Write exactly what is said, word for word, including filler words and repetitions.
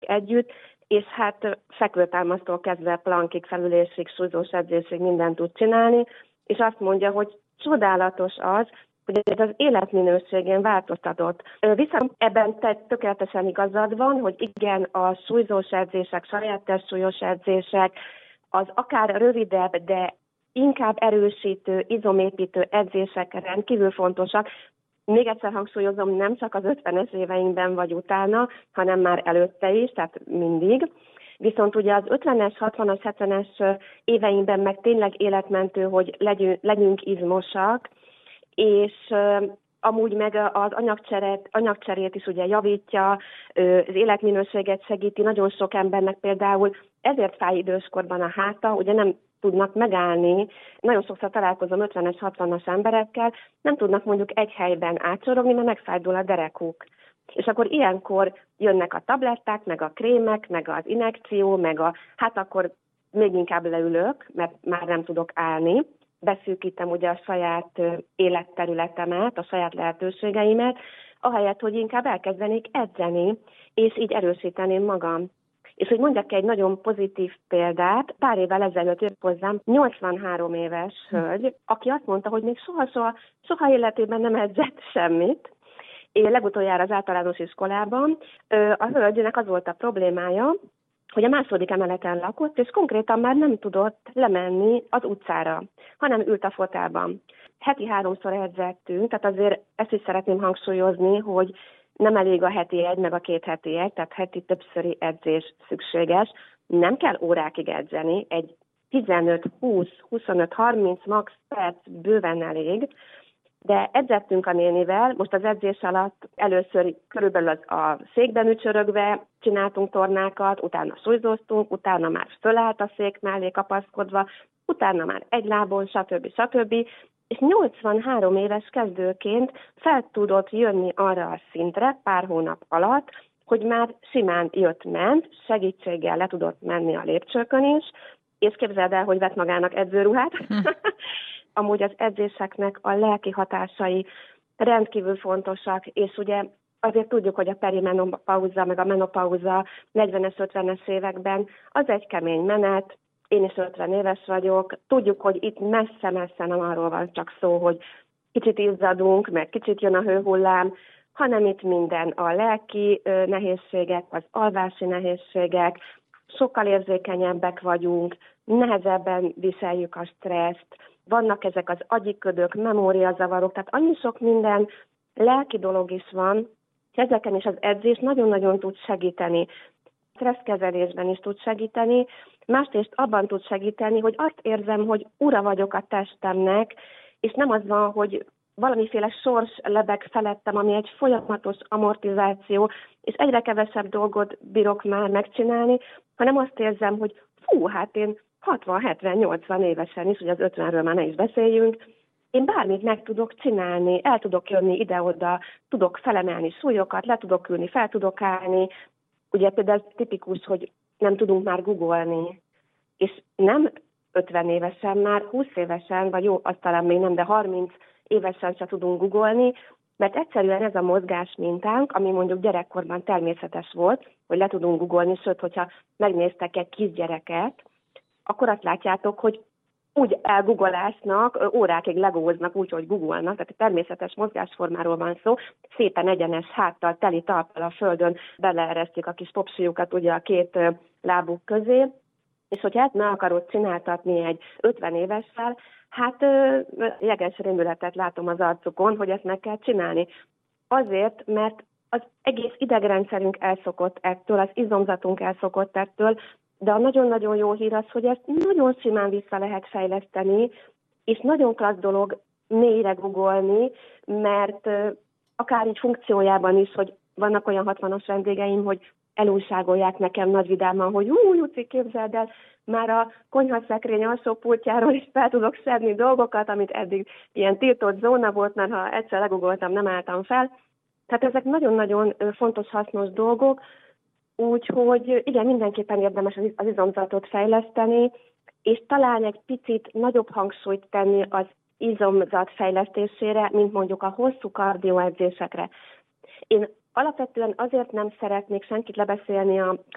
együtt, és hát fekvőtámasztól kezdve plankig, felülésig, súlyzós edzésig mindent tud csinálni, és azt mondja, hogy csodálatos az, hogy ez az életminőségén változtatott. Viszont ebben te tökéletesen igazad van, hogy igen, a súlyzós edzések, saját testsúlyos edzések, az akár rövidebb, de inkább erősítő, izomépítő edzések rendkívül fontosak. Még egyszer hangsúlyozom, nem csak az ötvenes éveinkben vagy utána, hanem már előtte is, tehát mindig. Viszont ugye az ötvenes, hatvanas, hetvenes éveinkben meg tényleg életmentő, hogy legyünk, legyünk izmosak, és uh, amúgy meg az anyagcserét, anyagcserét is ugye javítja, uh, az életminőséget segíti, nagyon sok embernek például ezért fáj időskorban a háta, ugye nem tudnak megállni, nagyon sokszor találkozom ötvenes, hatvanas emberekkel, nem tudnak mondjuk egy helyben átsorogni, mert megfájdul a derekuk. És akkor ilyenkor jönnek a tabletták, meg a krémek, meg az injekció, meg a, hát akkor még inkább leülök, mert már nem tudok állni. Beszűkítem ugye a saját életterületemet, a saját lehetőségeimet, ahelyett, hogy inkább elkezdenék edzeni, és így erősíteném magam. És hogy mondjak egy nagyon pozitív példát, pár évvel ezelőtt jött hozzám nyolcvanhárom éves hölgy, aki azt mondta, hogy még soha-soha, soha életében nem edzett semmit. Én legutoljára az általános iskolában a hölgynek az volt a problémája, hogy a második emeleten lakott, és konkrétan már nem tudott lemenni az utcára, hanem ült a fotelban. Heti háromszor edzettünk, tehát azért ezt is szeretném hangsúlyozni, hogy nem elég a heti egy, meg a két heti egy, tehát heti többszöri edzés szükséges. Nem kell órákig edzeni, egy tizenöt, húsz, huszonöt, harminc max perc bőven elég, de edzettünk a nénivel, most az edzés alatt először körülbelül az a székben ücsörögve csináltunk tornákat, utána súlyzóztunk, utána már fölállt a szék mellé kapaszkodva, utána már egy lábon, stb. stb. És nyolcvanhárom éves kezdőként fel tudott jönni arra a szintre pár hónap alatt, hogy már simán jött-ment, segítséggel le tudott menni a lépcsőkön is, és képzeld el, hogy vett magának edzőruhát. Amúgy az edzéseknek a lelki hatásai rendkívül fontosak, és ugye azért tudjuk, hogy a perimenopauza, meg a menopauza negyvenes, ötvenes években az egy kemény menet, én is ötven éves vagyok, tudjuk, hogy itt messze-messze nem arról van csak szó, hogy kicsit izzadunk, meg kicsit jön a hőhullám, hanem itt minden a lelki nehézségek, az alvási nehézségek, sokkal érzékenyebbek vagyunk, nehezebben viseljük a stresszt, vannak ezek az agyiködök, memóriazavarok, tehát annyi sok minden lelki dolog is van, ezeken is az edzés nagyon-nagyon tud segíteni. Stresszkezelésben is tud segíteni, másrészt abban tud segíteni, hogy azt érzem, hogy ura vagyok a testemnek, és nem az van, hogy valamiféle sors lebeg felettem, ami egy folyamatos amortizáció, és egyre kevesebb dolgot bírok már megcsinálni, hanem azt érzem, hogy fú, hát én hatvan, hetven, nyolcvan évesen is, ugye az ötvenről már ne is beszéljünk, én bármit meg tudok csinálni, el tudok jönni ide-oda, tudok felemelni súlyokat, le tudok ülni, fel tudok állni. Ugye például ez tipikus, hogy nem tudunk már googolni, és nem ötven évesen, már húsz évesen, vagy jó, azt talán még nem, de harminc évesen se tudunk googolni, mert egyszerűen ez a mozgás mintánk, ami mondjuk gyerekkorban természetes volt, hogy le tudunk googolni, sőt, hogyha megnéztek egy kisgyereket, akkor azt látjátok, hogy úgy elgoogolásnak, órákig legóznak úgy, hogy googolnak, tehát természetes mozgásformáról van szó, szépen egyenes háttal, teli talppal a földön beleeresztik a kis popsiukat ugye a két lábuk közé, és hogyha ezt meg akarod csináltatni egy ötven évessel, hát jeges rémületet látom az arcukon, hogy ezt meg kell csinálni. Azért, mert az egész idegrendszerünk elszokott ettől, az izomzatunk elszokott ettől, de a nagyon-nagyon jó hír az, hogy ezt nagyon simán vissza lehet fejleszteni, és nagyon klassz dolog mélyre googolni, mert akár így funkciójában is, hogy vannak olyan hatvanas vendégeim, hogy elújságolják nekem nagy vidáman, hogy ú, Juci, képzeld el, már a konyhaszekrény alsó pultjáról is fel tudok szedni dolgokat, amit eddig ilyen tiltott zóna volt, mert ha egyszer legugoltam, nem álltam fel. Tehát ezek nagyon-nagyon fontos, hasznos dolgok, úgyhogy igen, mindenképpen érdemes az izomzatot fejleszteni, és talán egy picit nagyobb hangsúlyt tenni az izomzat fejlesztésére, mint mondjuk a hosszú kardioedzésekre. Én alapvetően azért nem szeretnék senkit lebeszélni a